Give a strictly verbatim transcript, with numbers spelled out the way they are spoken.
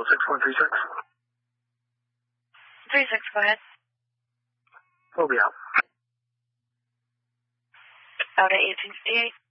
six one three six. three six, go ahead. We'll be out. Out at eighteen fifty-eight.